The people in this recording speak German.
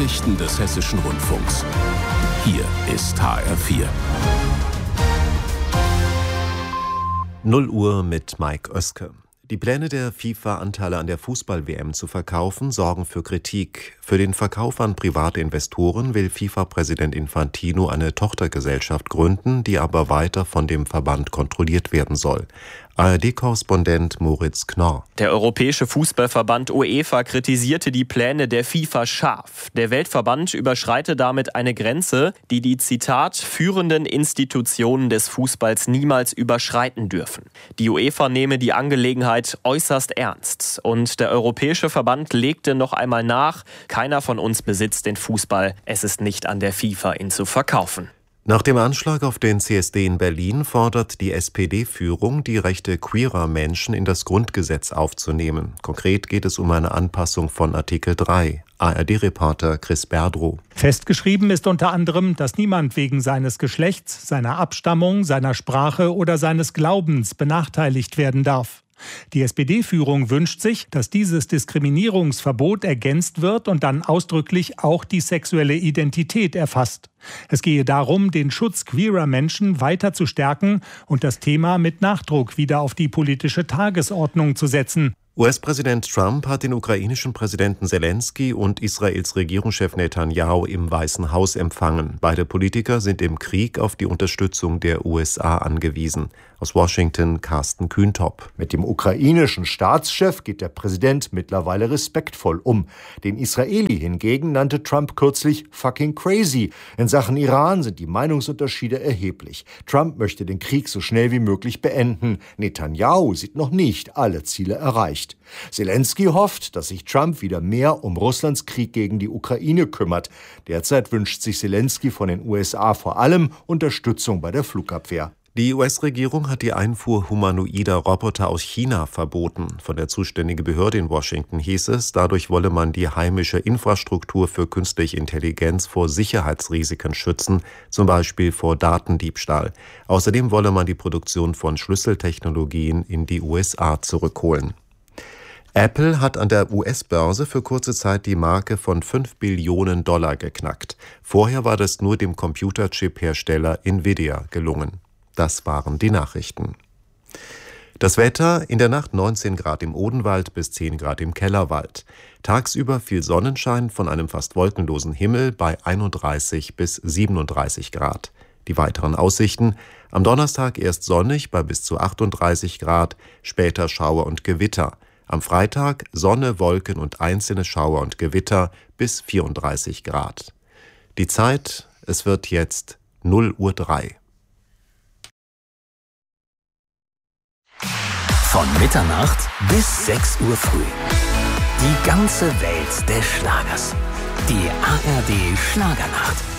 Nachrichten des Hessischen Rundfunks. Hier ist HR4. 0 Uhr mit Mike Oeske. Die Pläne der FIFA, Anteile an der Fußball-WM zu verkaufen, sorgen für Kritik. Für den Verkauf an private Investoren will FIFA-Präsident Infantino eine Tochtergesellschaft gründen, die aber weiter von dem Verband kontrolliert werden soll. ARD-Korrespondent Moritz Knorr. Der Europäische Fußballverband UEFA kritisierte die Pläne der FIFA scharf. Der Weltverband überschreite damit eine Grenze, die die, Zitat, führenden Institutionen des Fußballs niemals überschreiten dürfen. Die UEFA nehme die Angelegenheit äußerst ernst. Und der Europäische Verband legte noch einmal nach, keiner von uns besitzt den Fußball. Es ist nicht an der FIFA, ihn zu verkaufen. Nach dem Anschlag auf den CSD in Berlin fordert die SPD-Führung, die Rechte queerer Menschen in das Grundgesetz aufzunehmen. Konkret geht es um eine Anpassung von Artikel 3. ARD-Reporter Chris Berdrow. Festgeschrieben ist unter anderem, dass niemand wegen seines Geschlechts, seiner Abstammung, seiner Sprache oder seines Glaubens benachteiligt werden darf. Die SPD-Führung wünscht sich, dass dieses Diskriminierungsverbot ergänzt wird und dann ausdrücklich auch die sexuelle Identität erfasst. Es gehe darum, den Schutz queerer Menschen weiter zu stärken und das Thema mit Nachdruck wieder auf die politische Tagesordnung zu setzen. US-Präsident Trump hat den ukrainischen Präsidenten Zelensky und Israels Regierungschef Netanyahu im Weißen Haus empfangen. Beide Politiker sind im Krieg auf die Unterstützung der USA angewiesen. Aus Washington Carsten Kühntop. Mit dem ukrainischen Staatschef geht der Präsident mittlerweile respektvoll um. Den Israeli hingegen nannte Trump kürzlich fucking crazy. In Sachen Iran sind die Meinungsunterschiede erheblich. Trump möchte den Krieg so schnell wie möglich beenden. Netanyahu sieht noch nicht alle Ziele erreicht. Zelensky hofft, dass sich Trump wieder mehr um Russlands Krieg gegen die Ukraine kümmert. Derzeit wünscht sich Zelensky von den USA vor allem Unterstützung bei der Flugabwehr. Die US-Regierung hat die Einfuhr humanoider Roboter aus China verboten. Von der zuständigen Behörde in Washington hieß es, dadurch wolle man die heimische Infrastruktur für künstliche Intelligenz vor Sicherheitsrisiken schützen, zum Beispiel vor Datendiebstahl. Außerdem wolle man die Produktion von Schlüsseltechnologien in die USA zurückholen. Apple hat an der US-Börse für kurze Zeit die Marke von $5 Billionen geknackt. Vorher war das nur dem Computerchip-Hersteller Nvidia gelungen. Das waren die Nachrichten. Das Wetter: in der Nacht 19 Grad im Odenwald bis 10 Grad im Kellerwald. Tagsüber viel Sonnenschein von einem fast wolkenlosen Himmel bei 31 bis 37 Grad. Die weiteren Aussichten: am Donnerstag erst sonnig bei bis zu 38 Grad, später Schauer und Gewitter. Am Freitag Sonne, Wolken und einzelne Schauer und Gewitter bis 34 Grad. Die Zeit: es wird jetzt 0:03 Uhr. Von Mitternacht bis 6 Uhr früh. Die ganze Welt des Schlagers. Die ARD Schlagernacht.